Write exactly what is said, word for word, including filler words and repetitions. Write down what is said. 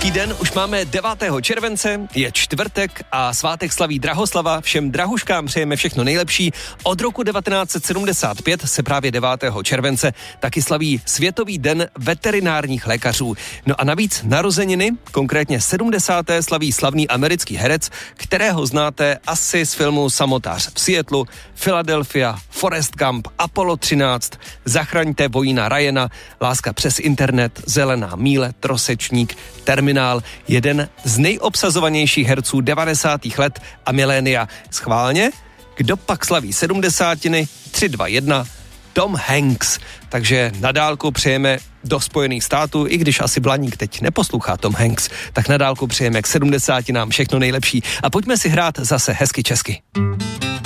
Hezký den, už máme devátého července, je čtvrtek a svátek slaví Drahoslava. Všem drahuškám přejeme všechno nejlepší. Od roku devatenáct set sedmdesát pět se právě devátého července taky slaví Světový den veterinárních lékařů. No a navíc narozeniny, konkrétně sedmdesáté slaví slavný americký herec, kterého znáte asi z filmu Samotář v Seattlu, Philadelphia, Forrest Gump, Apollo třináct, Zachraňte vojína Ryana, Láska přes internet, Zelená míle, Trosečník, Terminál, jeden z nejobsazovanějších herců devadesátých let a milénia. Schválně, kdo pak slaví sedmdesátiny? tři, dva, jedna, Tom Hanks. Takže na dálku přejeme do Spojených států, i když asi Blaník teď neposlouchá Tom Hanks, tak na dálku přejeme k sedmdesátinám všechno nejlepší. A pojďme si hrát zase hezky česky.